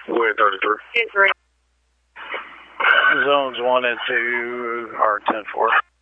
We're 33. 2-3. Zones 1 and 2 are 10-4.